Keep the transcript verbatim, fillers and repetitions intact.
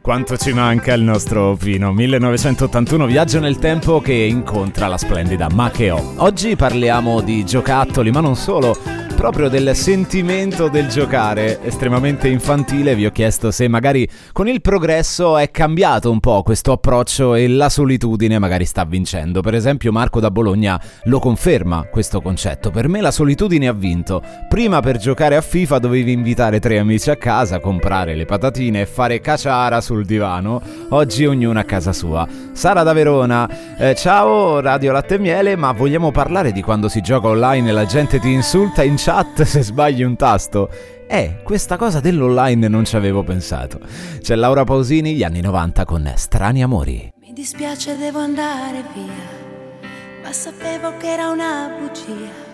Quanto ci manca il nostro Pino. Millenovecentottantuno, viaggio nel tempo che incontra la splendida Macchio. Oggi parliamo di giocattoli, ma non solo, proprio del sentimento del giocare, estremamente infantile. Vi ho chiesto se magari con il progresso è cambiato un po' questo approccio e la solitudine magari sta vincendo. Per esempio Marco da Bologna lo conferma questo concetto. Per me la solitudine ha vinto. Prima per giocare a FIFA dovevi invitare tre amici a casa, comprare le patatine e fare caciara sul divano. Oggi ognuno a casa sua. Sara da Verona, eh, ciao Radio Latte e Miele, ma vogliamo parlare di quando si gioca online e la gente ti insulta in chat se sbagli un tasto? Eh, questa cosa dell'online non ci avevo pensato. C'è Laura Pausini, gli anni novanta con Strani Amori. Mi dispiace, devo andare via, ma sapevo che era una bugia.